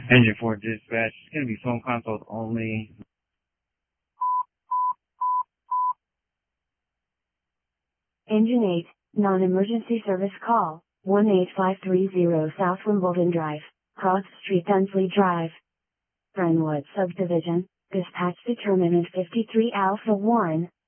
Engine 4 dispatch. It's going to be phone consoles only. Engine 8, non-emergency service call, 18530 South Wimbledon Drive, Cross Street, Dunsley Drive, Brentwood Subdivision, dispatch determinant 53 Alpha 1.